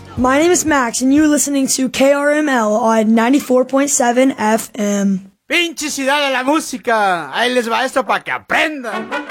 My name is Max, and you're listening to KRML on 94.7 FM. ¡Pinche ciudad de la música! Ahí les va esto para que aprendan.